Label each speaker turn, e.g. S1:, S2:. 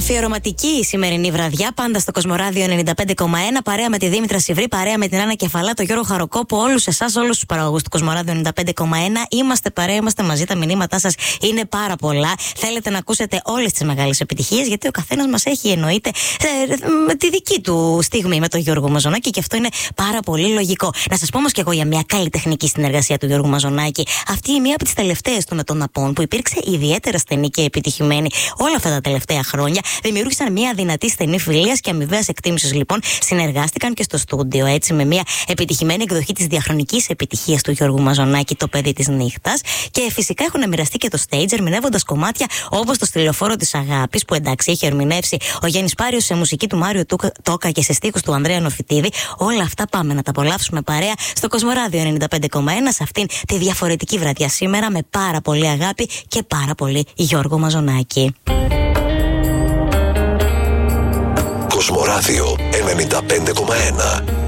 S1: Αφιερωματική η σημερινή βραδιά, πάντα στο Κοσμοράδιο 95,1. Παρέα με τη Δήμητρα Σιβρή, παρέα με την Άννα Κεφαλά, τον Γιώργο Χαροκόπο, όλους εσάς, όλους τους παραγωγούς του Κοσμοράδιο 95,1. Είμαστε παρέα, είμαστε μαζί. Τα μηνύματά σας είναι πάρα πολλά. Θέλετε να ακούσετε όλες τις μεγάλες επιτυχίες, γιατί ο καθένας μας έχει εννοείται τη δική του στιγμή με τον Γιώργο Μαζονάκη, και αυτό είναι πάρα πολύ λογικό. Να σας πω όμως και εγώ για μια καλλιτεχνική συνεργασία του Γιώργου Μαζονάκη. Αυτή είναι μία από τις τελευταίες του με τον Απόν, που υπήρξε ιδιαίτερα στενή και επιτυχημένη όλα αυτά τα τελευταία χρόνια. Δημιούργησαν μια δυνατή στενή φιλίας και αμοιβαίας εκτίμησης, λοιπόν. Συνεργάστηκαν και στο στούντιο, έτσι, με μια επιτυχημένη εκδοχή της διαχρονικής επιτυχίας του Γιώργου Μαζονάκη, Το παιδί της νύχτας. Και φυσικά έχουν μοιραστεί και το stage, ερμηνεύοντας κομμάτια όπως το Στυλιοφόρο της Αγάπης, που εντάξει είχε ερμηνεύσει ο Γιάννης Πάριος σε μουσική του Μάριου Τόκα και σε στίχους του Ανδρέα Νοφιτίδη. Όλα αυτά πάμε να τα απολαύσουμε παρέα στο Κοσμοράδιο 95,1 σε αυτήν τη διαφορετική βραδιά σήμερα, με πάρα πολύ αγάπη και πάρα πολύ Γιώργο Μαζονάκη.
S2: Κοσμοράδιο 95,1.